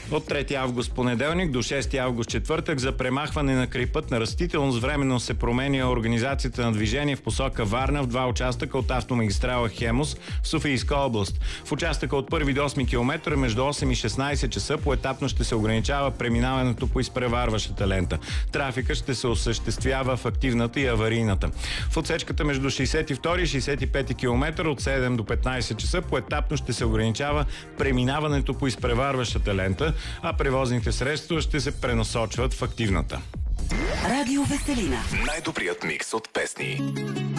От 3 август понеделник до 6 август четвъртък за премахване на крайпътна растителност временно се променя организацията на движение в посока Варна в два участъка от автомагистрала Хемус в Софийска област. В участъка от 1 до 8 км между 8 и 16 часа поетапно ще се ограничава преминаването по изпреварващата лента. Трафика ще се осъществява в активната и аварийната. В отсечката между 62 и 65 км от 7 до 15 часа поетапно ще се ограничава преминаването по изпреварващата лента, а превозните средства ще се пренасочват в активната. Радио Веселина. Най-добрият микс от песни.